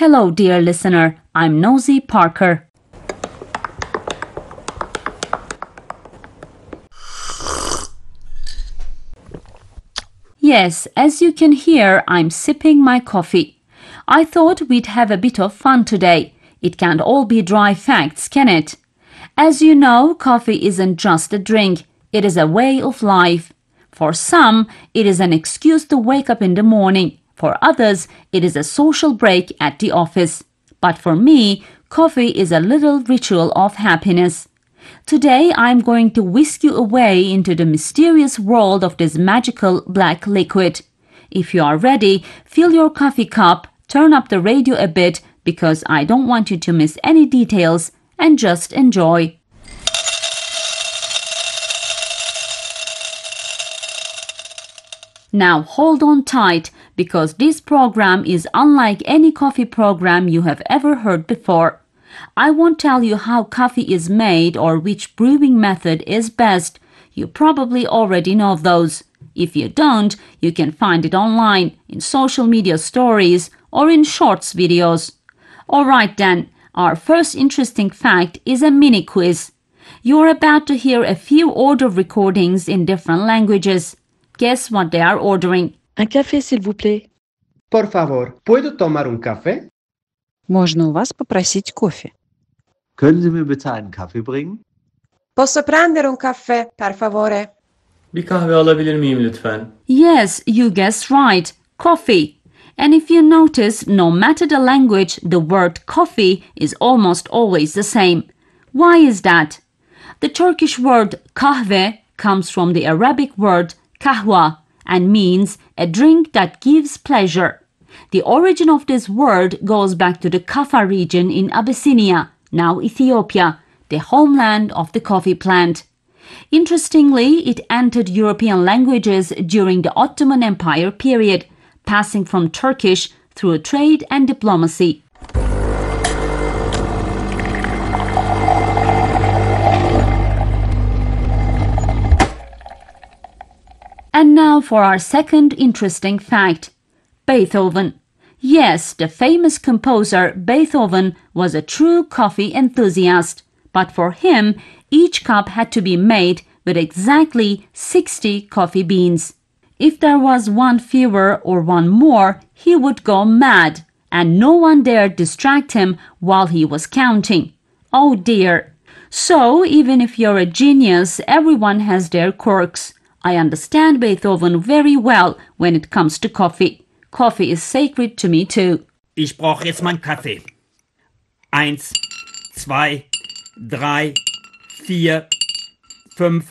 Hello, dear listener. I'm Nosy Parker. Yes, as you can hear, I'm sipping my coffee. I thought we'd have a bit of fun today. It can't all be dry facts, can it? As you know, coffee isn't just a drink. It is a way of life. For some, it is an excuse to wake up in the morning. For others, it is a social break at the office. But for me, coffee is a little ritual of happiness. Today, I'm going to whisk you away into the mysterious world of this magical black liquid. If you are ready, fill your coffee cup, turn up the radio a bit because I don't want you to miss any details, and just enjoy. Now hold on tight because this program is unlike any coffee program you have ever heard before. I won't tell you how coffee is made or which brewing method is best. You probably already know those. If you don't, you can find it online, in social media stories, or in shorts videos. Alright then, our first interesting fact is a mini quiz. You're about to hear a few order recordings in different languages. Guess what they are ordering? Un café, s'il vous plaît. Por favor, ¿puedo tomar un café? Можно у вас попросить кофе? Können Sie mir bitte einen Kaffee bringen? Posso prendere un caffè, per favore? Bir kahve alabilir miyim lütfen? Yes, you guessed right. Coffee. And if you notice, no matter the language, the word coffee is almost always the same. Why is that? The Turkish word kahve comes from the Arabic word kahwa and means a drink that gives pleasure. The origin of this word goes back to the Kaffa region in Abyssinia, now Ethiopia, the homeland of the coffee plant. Interestingly, it entered European languages during the Ottoman Empire period, passing from Turkish through trade and diplomacy. And now for our second interesting fact. Beethoven. Yes, the famous composer Beethoven was a true coffee enthusiast. But for him, each cup had to be made with exactly 60 coffee beans. If there was one fewer or one more, he would go mad, and no one dared distract him while he was counting. Oh dear! So, even if you're a genius, everyone has their quirks. I understand Beethoven very well when it comes to coffee. Coffee is sacred to me too. Ich brauche jetzt meinen Kaffee. 1, 2, 3, 4, 5.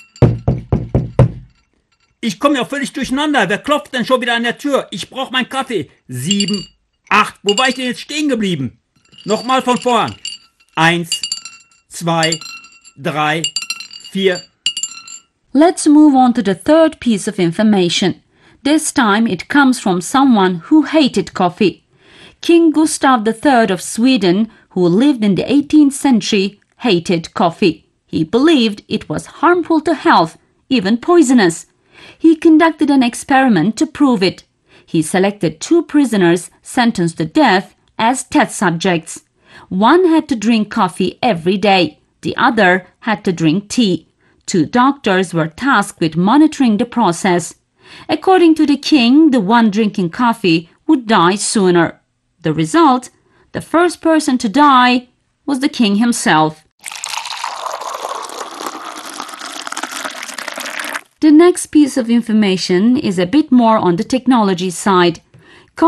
Ich komme ja völlig durcheinander. Wer klopft denn schon wieder an der Tür? Ich brauche meinen Kaffee. 7, 8. Wo war ich denn jetzt stehen geblieben? Nochmal von vorn. 1, 2, 3, 4. Let's move on to the third piece of information. This time it comes from someone who hated coffee. King Gustav III of Sweden, who lived in the 18th century, hated coffee. He believed it was harmful to health, even poisonous. He conducted an experiment to prove it. He selected 2 prisoners sentenced to death as test subjects. One had to drink coffee every day. The other had to drink tea. 2 doctors were tasked with monitoring the process. According to the king, the one drinking coffee would die sooner. The result? The first person to die was the king himself. The next piece of information is a bit more on the technology side.